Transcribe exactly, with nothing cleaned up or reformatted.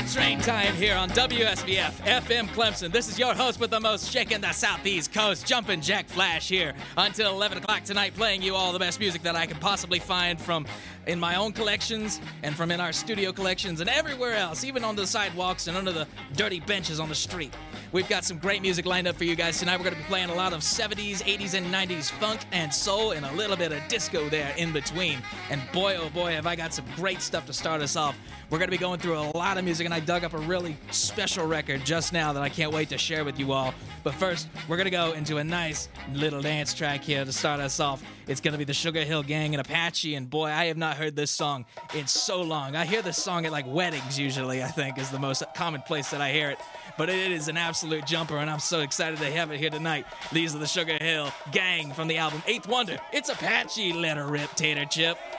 Train time here on W S B F F M Clemson. This is your host with the most, shaking the Southeast Coast, Jumpin' Jack Flash here until eleven o'clock tonight, playing you all the best music that I can possibly find from in my own collections and from in our studio collections and everywhere else, even on the sidewalks and under the dirty benches on the street. We've got some great music lined up for you guys tonight. We're going to be playing a lot of seventies, eighties, and nineties funk and soul and a little bit of disco there in between. And boy, oh boy, have I got some great stuff to start us off. We're going to be going through a lot of music, and I dug up a really special record just now that I can't wait to share with you all. But first, we're going to go into a nice little dance track here to start us off. It's going to be the Sugar Hill Gang and Apache, and boy, I have not heard this song in so long. I hear this song at like weddings usually, I think, is the most common place that I hear it. But it is an absolute jumper, and I'm so excited to have it here tonight. These are the Sugar Hill Gang from the album Eighth Wonder. It's Apache, let her rip, Tater Chip.